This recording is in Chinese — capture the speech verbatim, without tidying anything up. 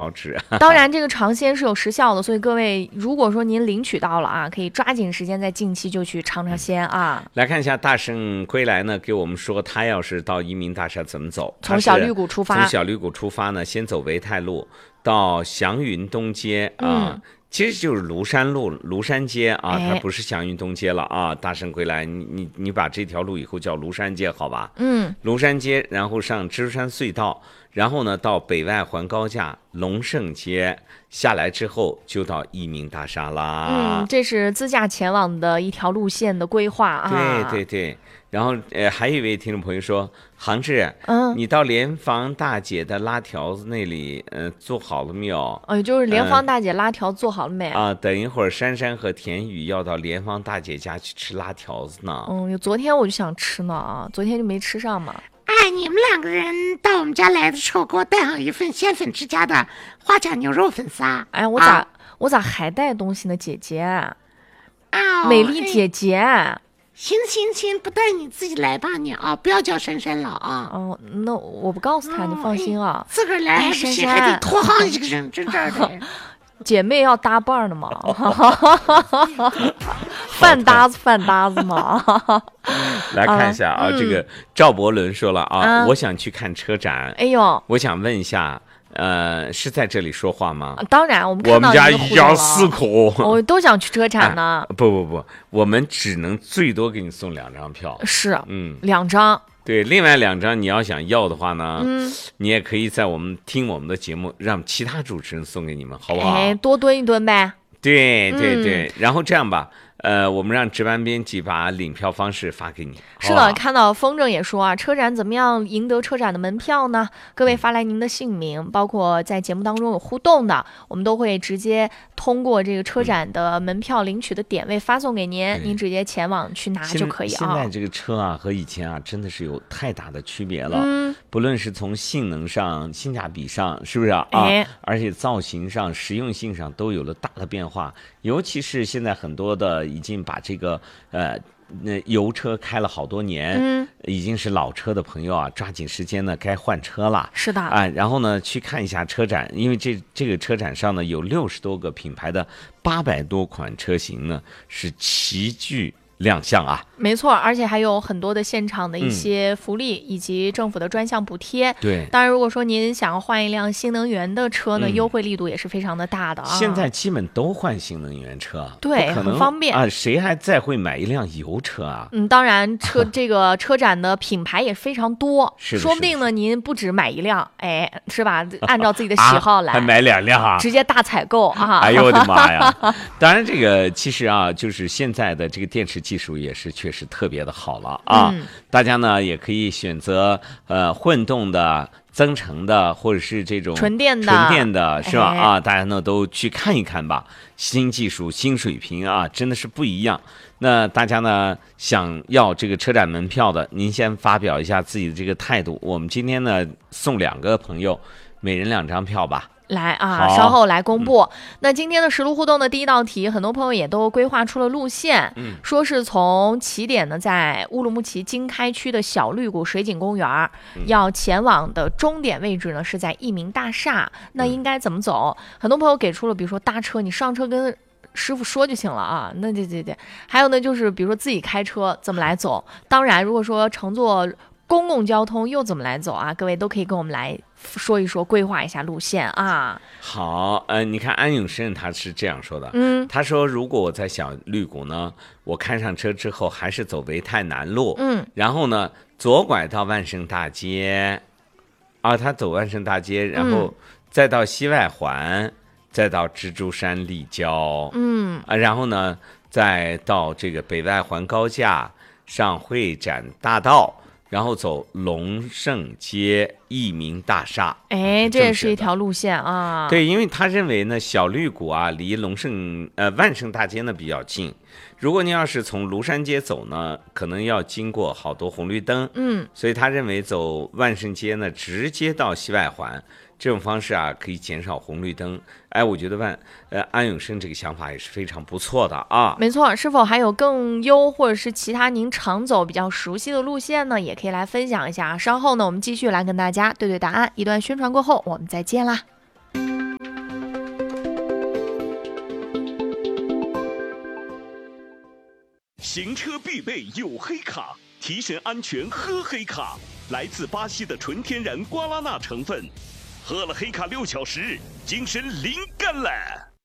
好吃。 当然这个尝鲜是有时效的，所以各位如果说您领取到了啊，可以抓紧时间在近期就去尝尝鲜啊。 来看一下大圣归来呢，给我们说他要是到移民大厦怎么走。 从小绿谷出发， 从小绿谷出发呢，先走维泰路到祥云东街啊。嗯，其实就是庐山路、庐山街啊， 哎、 它不是祥云东街了啊。大圣归来，你你你把这条路以后叫庐山街，好吧？ 嗯， 庐山街，然后上蜘蛛山隧道，然后呢到北外环高架、龙盛街，下来之后就到益民大厦啦。 嗯，这是自驾前往的一条路线的规划啊。 对对对。然后呃，还有一位听众朋友说，杭志， 嗯， 你到联防大姐的拉条子那里，呃，做好了没有？ 哦，就是联防大姐拉条做好了没？ 啊、呃，等一会儿珊珊和田雨要到联防大姐家去吃拉条子呢。 嗯，昨天我就想吃呢啊，昨天就没吃上嘛。 哎，你们两个人到我们家来的时候，给我带上一份鲜粉之家的花甲牛肉粉丝。 哎，我咋、啊、我咋还带东西呢，姐姐？啊、 哦， 美丽姐姐。哎， 行行行，不带你自己来吧你啊，不要叫珊珊了啊。 哦，那我不告诉他，哦、你放心啊。 自个儿来还不行，哎、还得拖行一个人，真这的。 姐妹要搭伴的嘛，饭搭子饭搭子嘛。 来看一下啊，啊这个赵伯伦说了啊，啊我想去看车展。 哎呦， 我想问一下。呃，是在这里说话吗？ 当然，我们看到我们家一家四口， 我都想去车展呢。 哎、不不不，我们只能最多给你送两张票。 是， 嗯， 两张。 对，另外两张你要想要的话呢， 嗯， 你也可以在我们听我们的节目，让其他主持人送给你们，好不好？ 哎，多蹲一蹲呗。 对对对，嗯、然后这样吧。呃，我们让值班编辑把领票方式发给你。 是的，看到风筝也说啊，车展怎么样赢得车展的门票呢？各位发来您的姓名，包括在节目当中有互动的，我们都会直接通过这个车展的门票领取的点位发送给您，嗯、您直接前往去拿就可以啊。 现在这个车啊和以前啊真的是有太大的区别了， 嗯， 不论是从性能上、性价比上，是不是啊？ 哎、 啊，而且造型上、实用性上都有了大的变化，尤其是现在很多的已经把这个呃，那油车开了好多年， 嗯， 已经是老车的朋友啊，抓紧时间呢，该换车了。 是的， 啊，然后呢，去看一下车展，因为这这个车展上呢，有六十多个品牌的八百多款车型呢，是齐聚亮相啊。 没错，而且还有很多的现场的一些福利、嗯、以及政府的专项补贴。 对， 当然如果说您想要换一辆新能源的车呢、嗯、优惠力度也是非常的大的啊。 现在基本都换新能源车， 对，很方便啊。谁还再会买一辆油车啊？ 嗯，当然车这个车展的品牌也非常多， 是说不定呢您不止买一辆，哎，是吧？按照自己的喜好来， 啊、还买两辆啊， 直接大采购啊！ 哎呦我的妈呀！当然这个其实啊，就是现在的这个电池技术也是确实特别的好。好了啊、 嗯， 大家呢也可以选择呃混动的、增程的，或者是这种纯电的， 纯电的是吧？ 哎、 啊，大家呢都去看一看吧。新技术、新水平啊，真的是不一样。那大家呢想要这个车展门票的，您先发表一下自己的这个态度。我们今天呢送两个朋友，每人两张票吧。 来啊，稍后来公布、嗯、那今天的实路互动的第一道题，很多朋友也都规划出了路线、 嗯、 说是从起点呢在乌鲁木齐经开区的小绿谷水景公园、嗯、要前往的终点位置呢是在益民大厦，那应该怎么走、嗯、很多朋友给出了比如说搭车，你上车跟师傅说就行了啊，那对对对，还有呢就是比如说自己开车怎么来走，当然如果说乘坐公共交通又怎么来走啊，各位都可以跟我们来说一说，规划一下路线啊。 好，呃，你看安永生他是这样说的， 嗯， 他说如果我在小绿谷呢，我开上车之后还是走维泰南路， 嗯， 然后呢左拐到万盛大街，啊，他走万盛大街，然后再到西外环，嗯、再到蜘蛛山立交， 嗯， 啊，然后呢再到这个北外环高架上会展大道。然后走龙盛街益民大厦， 哎，这也是一条路线啊。 对，因为他认为呢，小绿谷啊离龙盛呃万盛大街呢比较近。如果你要是从庐山街走呢，可能要经过好多红绿灯， 嗯， 所以他认为走万盛街呢，直接到西外环。这种方式啊，可以减少红绿灯。哎，我觉得万呃安永生这个想法也是非常不错的啊。 没错，是否还有更优或者是其他您常走比较熟悉的路线呢？也可以来分享一下。稍后呢，我们继续来跟大家对对答案。一段宣传过后，我们再见啦。 行车必备有黑卡，提神安全喝黑卡。来自巴西的纯天然瓜拉纳成分，喝了黑卡六小时，精神灵感了。